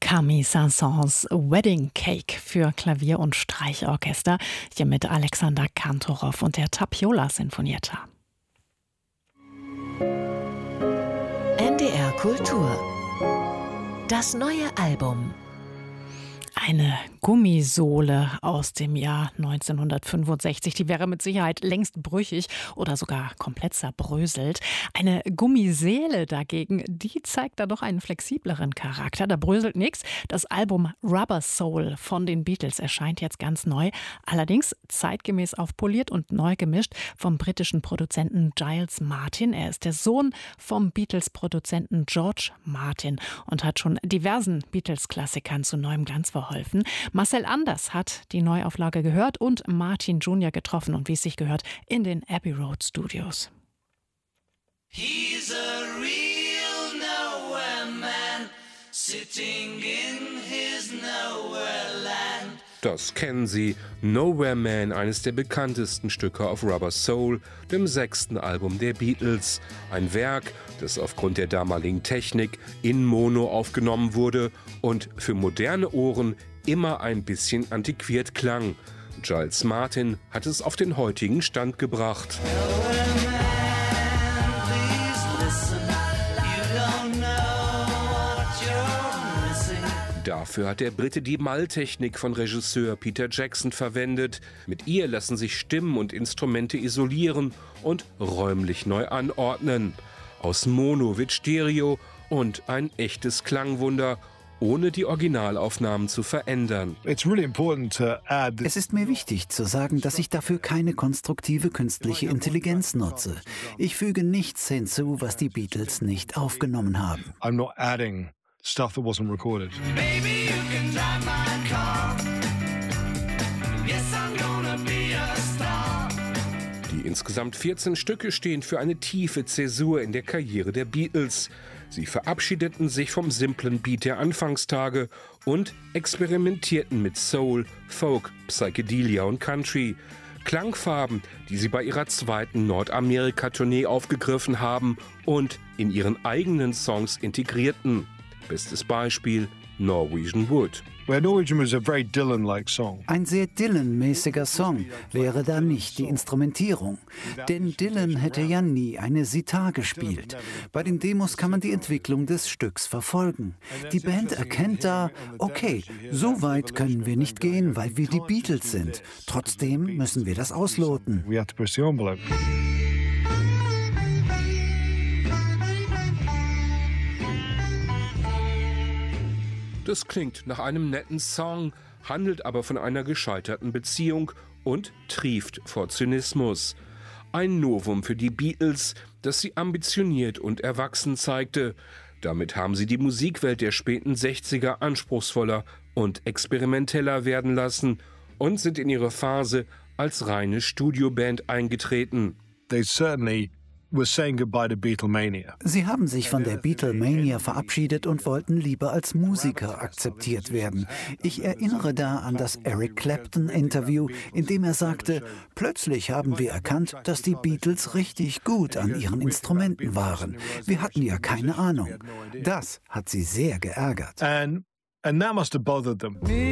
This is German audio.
Camille Saint-Saëns Wedding Cake für Klavier und Streichorchester, hier mit Alexander Kantorov und der Tapiola Sinfonietta. NDR Kultur. Das neue Album. Eine Gummisohle aus dem Jahr 1965, die wäre mit Sicherheit längst brüchig oder sogar komplett zerbröselt. Eine Gummiseele dagegen, die zeigt da doch einen flexibleren Charakter. Da bröselt nichts. Das Album Rubber Soul von den Beatles erscheint jetzt ganz neu. Allerdings zeitgemäß aufpoliert und neu gemischt vom britischen Produzenten Giles Martin. Er ist der Sohn vom Beatles-Produzenten George Martin und hat schon diversen Beatles-Klassikern zu neuem Glanz verholfen. Marcel Anders hat die Neuauflage gehört und Martin Jr. getroffen und wie es sich gehört, in den Abbey Road Studios. He's a real nowhere man, sitting in his nowhere land. Das kennen Sie, Nowhere Man, eines der bekanntesten Stücke auf Rubber Soul, dem 6. Album der Beatles. Ein Werk, das aufgrund der damaligen Technik in Mono aufgenommen wurde und für moderne Ohren immer ein bisschen antiquiert klang. Giles Martin hat es auf den heutigen Stand gebracht. Dafür hat der Brite die Maltechnik von Regisseur Peter Jackson verwendet. Mit ihr lassen sich Stimmen und Instrumente isolieren und räumlich neu anordnen. Aus Mono wird Stereo und ein echtes Klangwunder, ohne die Originalaufnahmen zu verändern. Es ist mir wichtig zu sagen, dass ich dafür keine konstruktive künstliche Intelligenz nutze. Ich füge nichts hinzu, was die Beatles nicht aufgenommen haben. I'm not adding stuff that wasn't recorded. Baby, you can drive my car. Yes, I'm gonna be a star. Die insgesamt 14 Stücke stehen für eine tiefe Zäsur in der Karriere der Beatles. Sie verabschiedeten sich vom simplen Beat der Anfangstage und experimentierten mit Soul, Folk, Psychedelia und Country. Klangfarben, die sie bei ihrer zweiten Nordamerika-Tournee aufgegriffen haben und in ihren eigenen Songs integrierten. Bestes Beispiel Norwegian Wood. Norwegian was a very Dylan-like song. Ein sehr Dylan-mäßiger Song wäre da nicht die Instrumentierung. Denn Dylan hätte ja nie eine Sitar gespielt. Bei den Demos kann man die Entwicklung des Stücks verfolgen. Die Band erkennt da, okay, so weit können wir nicht gehen, weil wir die Beatles sind. Trotzdem müssen wir das ausloten. We have to push the envelope. Das klingt nach einem netten Song, handelt aber von einer gescheiterten Beziehung und trieft vor Zynismus. Ein Novum für die Beatles, das sie ambitioniert und erwachsen zeigte. Damit haben sie die Musikwelt der späten 60er anspruchsvoller und experimenteller werden lassen und sind in ihre Phase als reine Studioband eingetreten. They certainly were saying goodbye to Beatlemania. Sie haben sich von der Beatlemania verabschiedet und wollten lieber als Musiker akzeptiert werden. Ich erinnere da an das Eric Clapton-Interview, in dem er sagte, plötzlich haben wir erkannt, dass die Beatles richtig gut an ihren Instrumenten waren. Wir hatten ja keine Ahnung. Das hat sie sehr geärgert. And that must have bothered them.